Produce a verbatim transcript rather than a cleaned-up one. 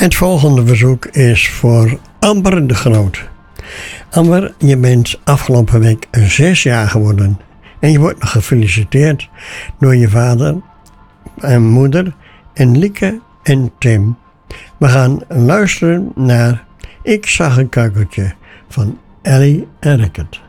Het volgende verzoek is voor Amber de Groot. Amber, je bent afgelopen week zes jaar geworden. En je wordt nog gefeliciteerd door je vader en moeder en Lieke en Tim. We gaan luisteren naar Ik zag een kuikeltje van Ellie en Rickert.